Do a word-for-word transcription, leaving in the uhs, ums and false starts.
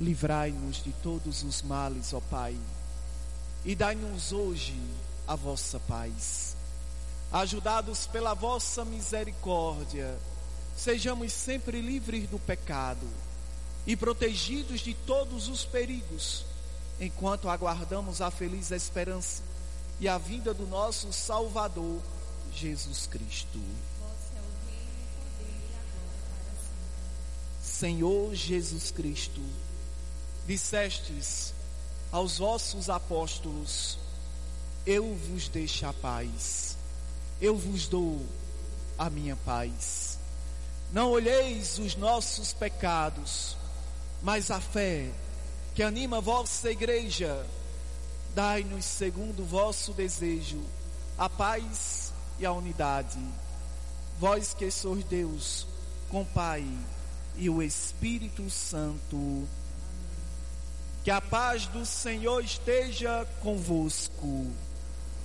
livrai-nos de todos os males, ó Pai, e dai-nos hoje a vossa paz. Ajudados pela vossa misericórdia, sejamos sempre livres do pecado e protegidos de todos os perigos, enquanto aguardamos a feliz esperança e a vinda do nosso Salvador, Jesus Cristo. Vosso é o reino, o poder e a glória para sempre. Senhor Jesus Cristo, dissestes aos vossos apóstolos: eu vos deixo a paz, eu vos dou a minha paz. Não olheis os nossos pecados, mas a fé que anima a vossa igreja. Dai-nos, segundo o vosso desejo, a paz e a unidade. Vós que sois Deus, com Pai e o Espírito Santo. Que a paz do Senhor esteja convosco.